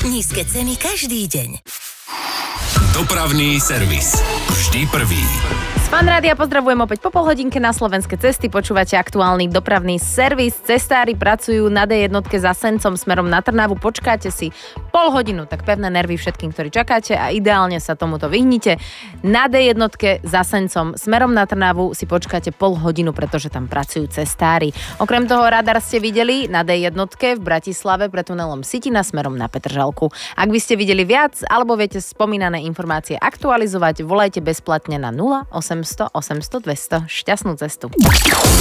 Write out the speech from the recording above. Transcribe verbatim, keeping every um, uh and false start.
Nízke ceny každý deň. Dopravný servis. Vždy prvý. Fan rádia, pozdravujem opäť po pol hodinke na Slovenské cesty. Počúvate aktuálny dopravný servis. Cestári pracujú na dé jednotke za Sencom smerom na Trnavu. Počkáte si pol hodinu, tak pevné nervy všetkým, ktorí čakáte a ideálne sa tomuto vyhnite. Na dé jednotke za Sencom smerom na Trnavu si počkáte pol hodinu, pretože tam pracujú cestári. Okrem toho radar ste videli na dé jednotke v Bratislave pre tunelom Sitina smerom na Petržalku. Ak by ste videli viac alebo viete spomínané informácie aktualizovať, volajte bezplatne na nula osem nula nula osem nula nula dvesto. Šťastnú cestu.